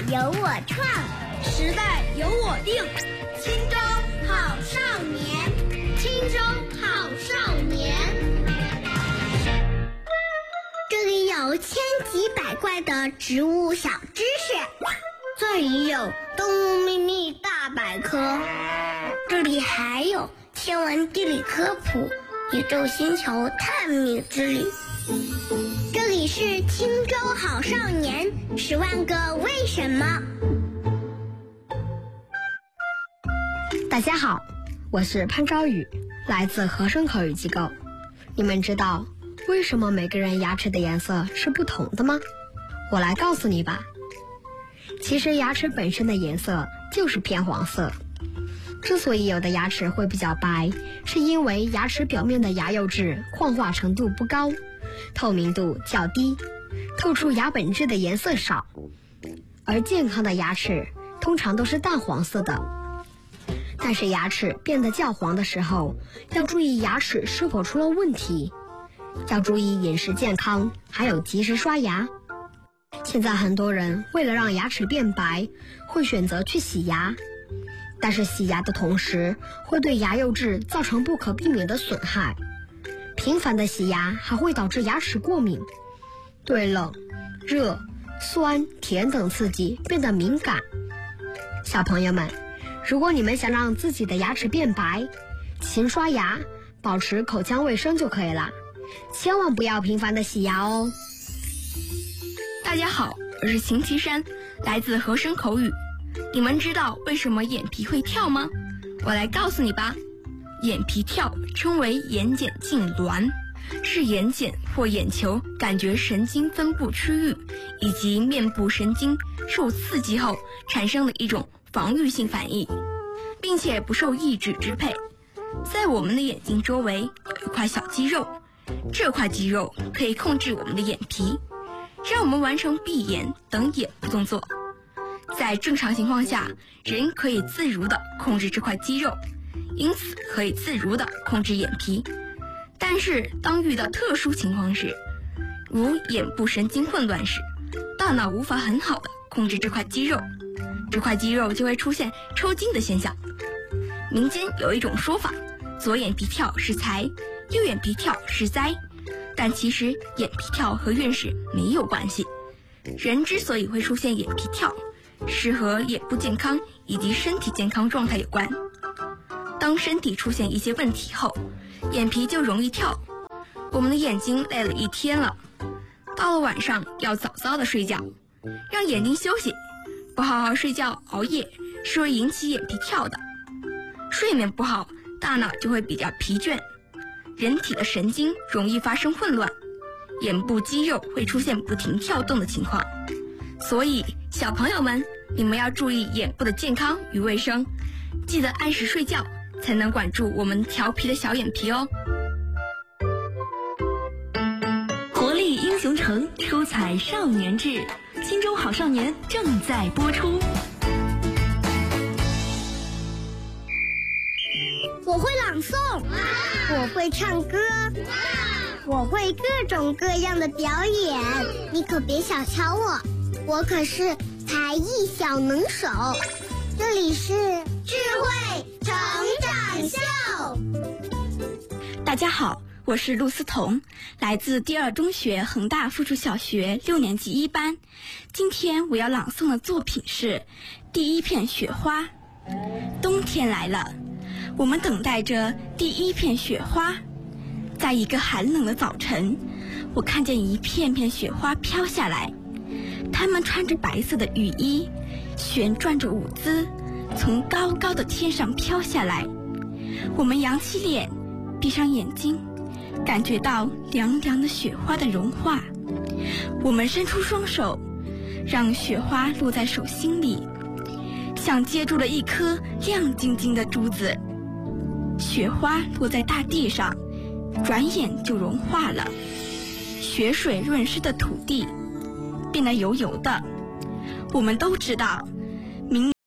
由我创， 时代由我定。 青州好少年， 青州好少年。 这里有千奇百怪的植物小知识，这里有动物秘密大百科，这里还有天文地理科普、宇宙星球探秘之旅。这里是青州好少年，10万个为什么。 大家好，我是潘昭宇，来自和声口语机构。你们知道为什么每个人牙齿的颜色是不同的吗？我来告诉你吧。其实牙齿本身的颜色就是偏黄色。之所以有的牙齿会比较白，是因为牙齿表面的牙釉质矿化程度不高，透明度较低，透出牙本质的颜色少。而健康的牙齿通常都是淡黄色的。但是牙齿变得较黄的时候，要注意牙齿是否出了问题，要注意饮食健康，还有及时刷牙。现在很多人为了让牙齿变白，会选择去洗牙，但是洗牙的同时会对牙釉质造成不可避免的损害。频繁的洗牙还会导致牙齿过敏，对冷、热、酸、甜等刺激变得敏感。小朋友们，如果你们想让自己的牙齿变白，勤刷牙，保持口腔卫生就可以了，千万不要频繁的洗牙哦。 大家好，我是邢其山，来自和声口语。你们知道为什么眼皮会跳吗？我来告诉你吧。眼皮跳称为眼睑痉挛，是眼睑或眼球感觉神经分布区域以及面部神经受刺激后产生的一种防御性反应，并且不受意志支配。在我们的眼睛周围有一块小肌肉，这块肌肉可以控制我们的眼皮，让我们完成闭眼等眼部动作。在正常情况下，人可以自如地控制这块肌肉，因此可以自如地控制眼皮。但是当遇到特殊情况时，如眼部神经混乱时，大脑无法很好地控制这块肌肉，这块肌肉就会出现抽筋的现象。民间有一种说法，左眼皮跳是财，右眼皮跳是灾，但其实眼皮跳和运势没有关系。人之所以会出现眼皮跳，是和眼部健康以及身体健康状态有关。当身体出现一些问题后，眼皮就容易跳。我们的眼睛累了一天了，到了晚上要早早的睡觉，让眼睛休息。不好好睡觉熬夜是会引起眼皮跳的。睡眠不好，大脑就会比较疲倦，人体的神经容易发生混乱，眼部肌肉会出现不停跳动的情况。所以小朋友们，你们要注意眼部的健康与卫生，记得按时睡觉，才能管住我们调皮的小眼皮哦。 活力英雄城，出彩少年志，青州好少年正在播出。 我会朗诵，我会唱歌，我会各种各样的表演，你可别小瞧我，我可是才艺小能手。这里是智慧成长秀。 大家好，我是陆思彤，来自第二中学恒大附属小学6年级1班。今天我要朗诵的作品是第一片雪花。冬天来了，我们等待着第一片雪花。在一个寒冷的早晨，我看见一片片雪花飘下来，它们穿着白色的雨衣，旋转着舞姿，从高高的天上飘下来。我们扬起脸，闭上眼睛，感觉到凉凉的雪花的融化。我们伸出双手，让雪花落在手心里，像接住了一颗亮晶晶的珠子。雪花落在大地上，转眼就融化了。雪水润湿的土地变得油油的。我们都知道，